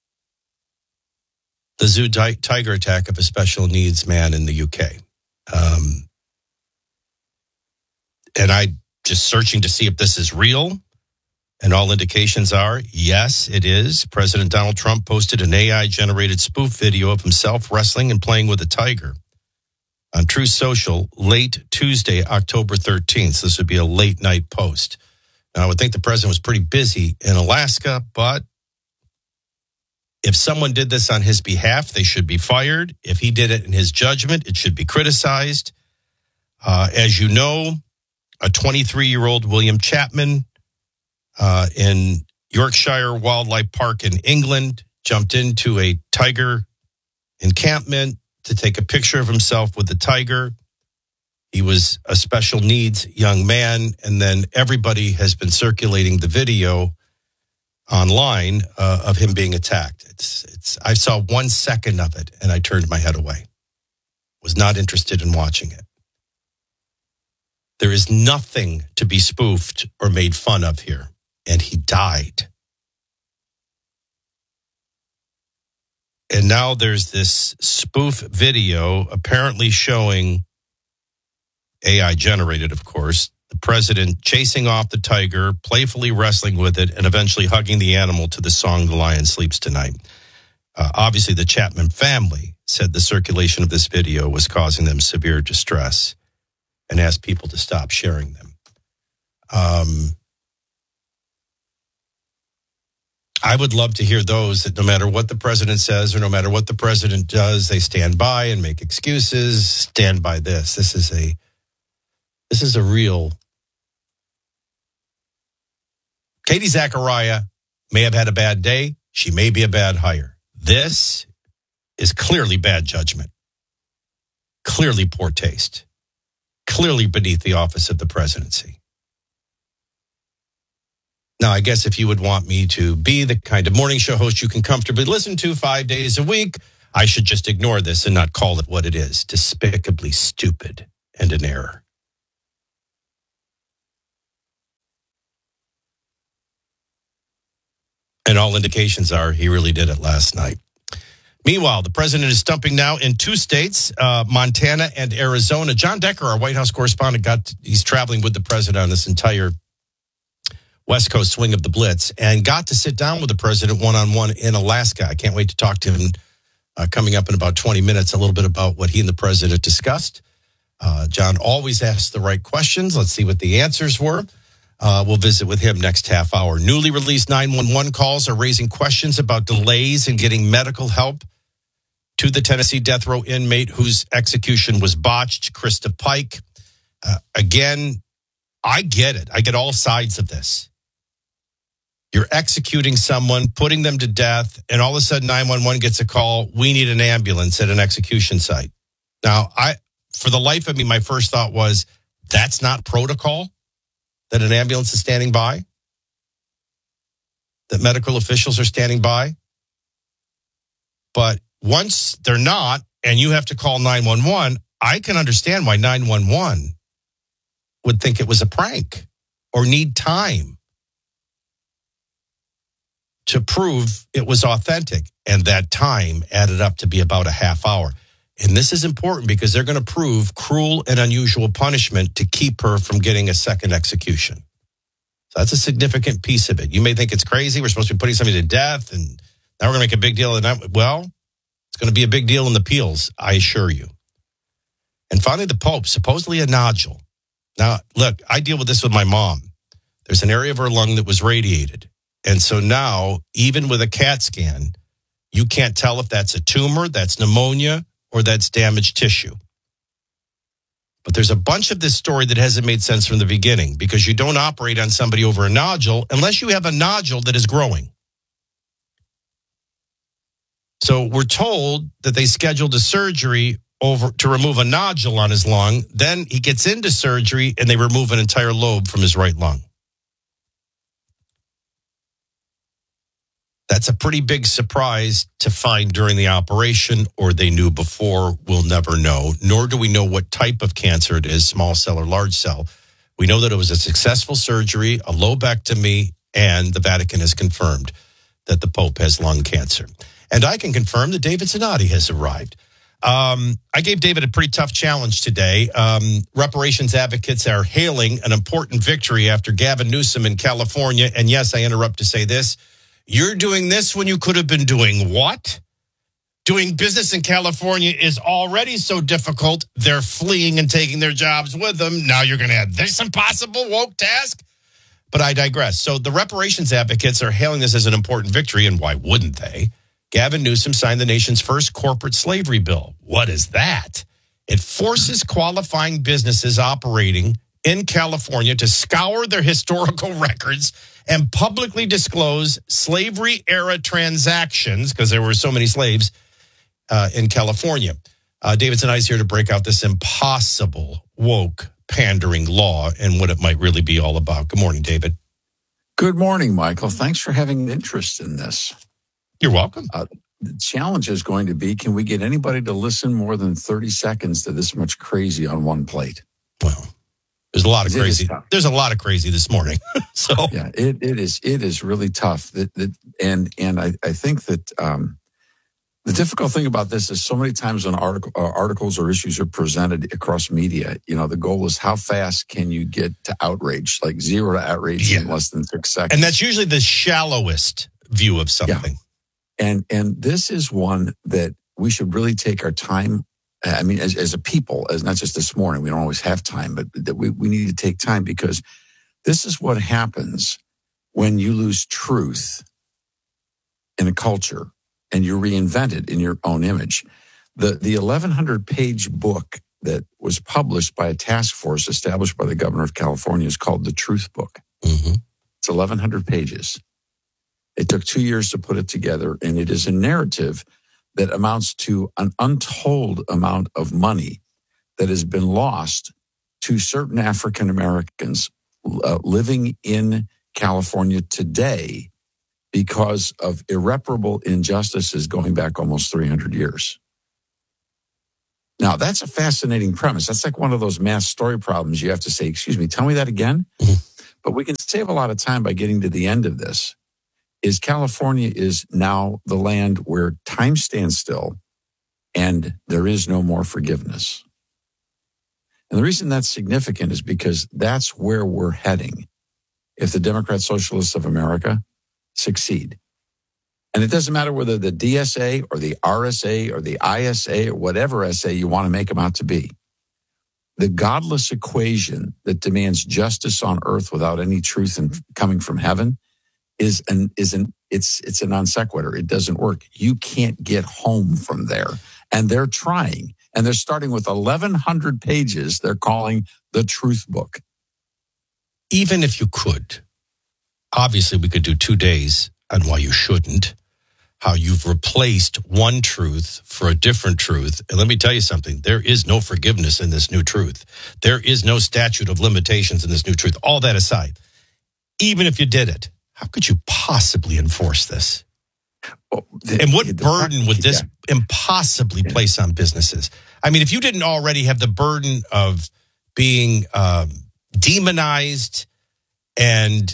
the zoo tiger attack of a special needs man in the UK. And I just searching to see if this is real. And all indications are, yes, it is. President Donald Trump posted an AI-generated spoof video of himself wrestling and playing with a tiger on Truth Social late Tuesday, October 13th. So this would be a late-night post. Now, I would think the president was pretty busy in Alaska, but if someone did this on his behalf, they should be fired. If he did it in his judgment, it should be criticized. As you know, a 23-year-old William Chapman in Yorkshire Wildlife Park in England, jumped into a tiger encampment to take a picture of himself with the tiger. He was a special needs young man, and then everybody has been circulating the video online of him being attacked. I saw 1 second of it, and I turned my head away. Was not interested in watching it. There is nothing to be spoofed or made fun of here. And he died. And now there's this spoof video apparently showing, AI generated, of course, the president chasing off the tiger, playfully wrestling with it, and eventually hugging the animal to the song "The Lion Sleeps Tonight." Obviously, the Chapman family said the circulation of this video was causing them severe distress and asked people to stop sharing them. I would love to hear those that no matter what the president says or no matter what the president does, they stand by and make excuses, stand by this. This is a real... Katie Zachariah may have had a bad day. She may be a bad hire. This is clearly bad judgment, clearly poor taste, clearly beneath the office of the presidency. Now, I guess if you would want me to be the kind of morning show host you can comfortably listen to 5 days a week, I should just ignore this and not call it what it is, despicably stupid and an error. And all indications are he really did it last night. Meanwhile, the president is stumping now in 2 states, Montana and Arizona. John Decker, our White House correspondent, he's traveling with the president on this entire West Coast swing of the Blitz and got to sit down with the president one-on-one in Alaska. I can't wait to talk to him coming up in about 20 minutes, a little bit about what he and the president discussed. John always asks the right questions. Let's see what the answers were. We'll visit with him next half hour. Newly released 911 calls are raising questions about delays in getting medical help to the Tennessee death row inmate whose execution was botched, Krista Pike. Again, I get it. I get all sides of this. You're executing someone, putting them to death, and all of a sudden 911 gets a call, we need an ambulance at an execution site. Now, for the life of me, my first thought was, that's not protocol? That an ambulance is standing by? That medical officials are standing by? But once they're not, and you have to call 911, I can understand why 911 would think it was a prank or need time to prove it was authentic. And that time added up to be about a half hour. And this is important because they're going to prove cruel and unusual punishment to keep her from getting a second execution. So that's a significant piece of it. You may think it's crazy. We're supposed to be putting somebody to death, and now we're going to make a big deal of it. Well, it's going to be a big deal in the appeals, I assure you. And finally, the Pope, supposedly a nodule. Now, look, I deal with this with my mom. There's an area of her lung that was radiated. And so now, even with a CAT scan, you can't tell if that's a tumor, that's pneumonia, or that's damaged tissue. But there's a bunch of this story that hasn't made sense from the beginning because you don't operate on somebody over a nodule unless you have a nodule that is growing. So we're told that they scheduled a surgery to remove a nodule on his lung. Then he gets into surgery and they remove an entire lobe from his right lung. That's a pretty big surprise to find during the operation, or they knew before. We'll never know, nor do we know what type of cancer it is, small cell or large cell. We know that it was a successful surgery, a lobectomy, and the Vatican has confirmed that the Pope has lung cancer. And I can confirm that David Zanotti has arrived. I gave David a pretty tough challenge today. Reparations advocates are hailing an important victory after Gavin Newsom in California. And yes, I interrupt to say this. You're doing this when you could have been doing what? Doing business in California is already so difficult. They're fleeing and taking their jobs with them. Now you're going to have this impossible woke task? But I digress. So the reparations advocates are hailing this as an important victory, and why wouldn't they? Gavin Newsom signed the nation's first corporate slavery bill. What is that? It forces qualifying businesses operating in California to scour their historical records and publicly disclose slavery-era transactions, because there were so many slaves in California. David Zanotti is here to break out this impossible, woke, pandering law and what it might really be all about. Good morning, David. Good morning, Michael. Thanks for having an interest in this. You're welcome. The challenge is going to be, can we get anybody to listen more than 30 seconds to this much crazy on one plate? Well, there's a lot of crazy. There's a lot of crazy this morning. So yeah, it is really tough. And I think that The difficult thing about this is so many times when articles or issues are presented across media, the goal is how fast can you get to outrage, like 0 to outrage in less than 6 seconds. And that's usually the shallowest view of something. Yeah. And this is one that we should really take our time. I mean, as a people, as not just this morning, we don't always have time, but that we need to take time, because this is what happens when you lose truth in a culture and you reinvent it in your own image. The 1,100-page book that was published by a task force established by the governor of California is called The Truth Book. Mm-hmm. It's 1,100 pages. It took 2 years to put it together, and it is a narrative that amounts to an untold amount of money that has been lost to certain African Americans living in California today because of irreparable injustices going back almost 300 years. Now, that's a fascinating premise. That's like one of those math story problems. You have to say, excuse me, tell me that again? Mm-hmm. But we can save a lot of time by getting to the end of this. Is California is now the land where time stands still and there is no more forgiveness. And the reason that's significant is because that's where we're heading if the Democrat Socialists of America succeed. And it doesn't matter whether the DSA or the RSA or the ISA or whatever SA you want to make them out to be. The godless equation that demands justice on earth without any truth coming from heaven it's a non sequitur. It doesn't work. You can't get home from there. And they're trying. And they're starting with 1,100 pages they're calling the Truth Book. Even if you could, obviously we could do 2 days on why you shouldn't, how you've replaced one truth for a different truth. And let me tell you something, there is no forgiveness in this new truth. There is no statute of limitations in this new truth. All that aside, even if you did it, how could you possibly enforce this? And what burden would this impossibly place on businesses? I mean, if you didn't already have the burden of being demonized and,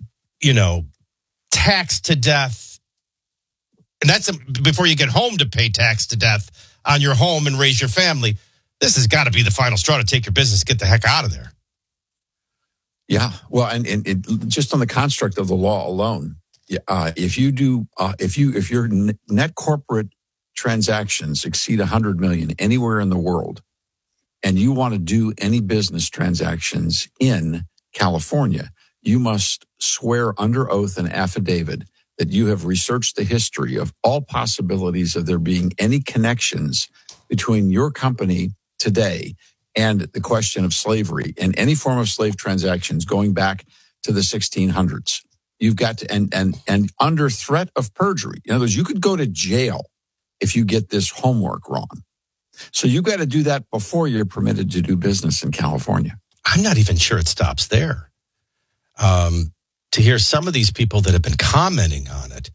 taxed to death, and that's before you get home to pay tax to death on your home and raise your family, this has got to be the final straw to take your business, get the heck out of there. Yeah, well, and just on the construct of the law alone, if your net corporate transactions exceed 100 million anywhere in the world, and you want to do any business transactions in California, you must swear under oath an affidavit that you have researched the history of all possibilities of there being any connections between your company today and the question of slavery and any form of slave transactions going back to the 1600s. You've got to, and under threat of perjury. In other words, you could go to jail if you get this homework wrong. So you've got to do that before you're permitted to do business in California. I'm not even sure it stops there. To hear some of these people that have been commenting on it,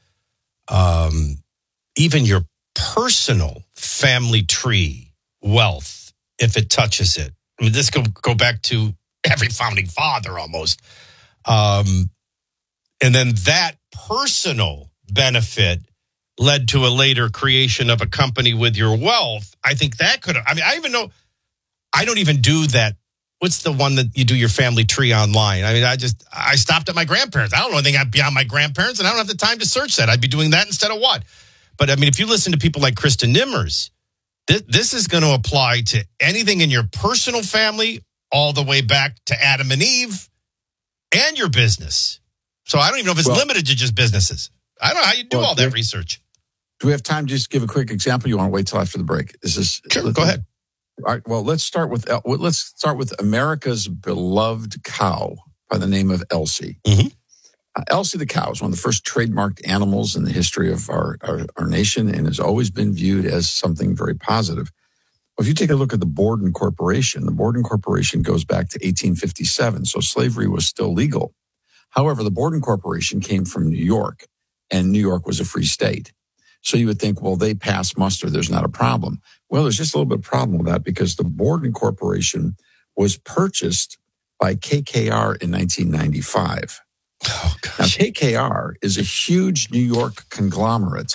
even your personal family tree wealth, if it touches it. I mean, this go back to every founding father almost. And then that personal benefit led to a later creation of a company with your wealth. I think that could have, I don't even do that. What's the one that you do your family tree online? I mean, I stopped at my grandparents. I don't know anything beyond my grandparents, and I don't have the time to search that. I'd be doing that instead of what? But I mean, if you listen to people like Kristen Nimmers, this is going to apply to anything in your personal family, all the way back to Adam and Eve, and your business. So I don't even know if it's limited to just businesses. I don't know how you do all that research. Do we have time to just give a quick example? You want to wait till after the break? Sure, go ahead. All right. Well, let's start with America's beloved cow by the name of Elsie. Mm-hmm. Elsie the cow is one of the first trademarked animals in the history of our nation and has always been viewed as something very positive. Well, if you take a look at the Borden Corporation goes back to 1857, so slavery was still legal. However, the Borden Corporation came from New York, and New York was a free state. So you would think, well, they pass muster, there's not a problem. Well, there's just a little bit of problem with that because the Borden Corporation was purchased by KKR in 1995. Oh, gosh. Now, KKR is a huge New York conglomerate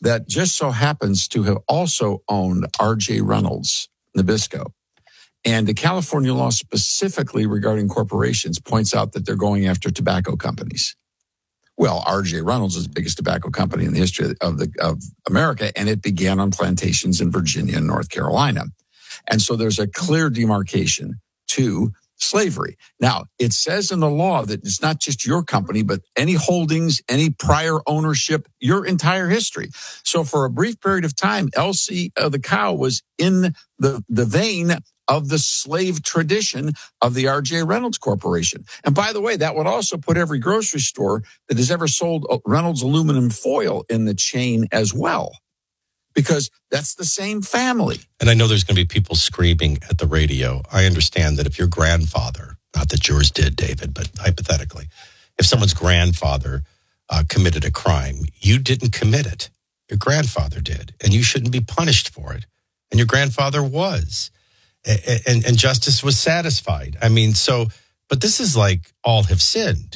that just so happens to have also owned R.J. Reynolds Nabisco. And the California law specifically regarding corporations points out that they're going after tobacco companies. Well, R.J. Reynolds is the biggest tobacco company in the history of America, and it began on plantations in Virginia and North Carolina. And so there's a clear demarcation to slavery. Now, it says in the law that it's not just your company, but any holdings, any prior ownership, your entire history. So for a brief period of time, Elsie the cow was in the vein of the slave tradition of the R.J. Reynolds Corporation. And by the way, that would also put every grocery store that has ever sold Reynolds aluminum foil in the chain as well, because that's the same family. And I know there's going to be people screaming at the radio. I understand that if your grandfather, not that yours did, David, but hypothetically, if someone's grandfather committed a crime, you didn't commit it. Your grandfather did, and you shouldn't be punished for it. And your grandfather was. And justice was satisfied. I mean, but this is like all have sinned.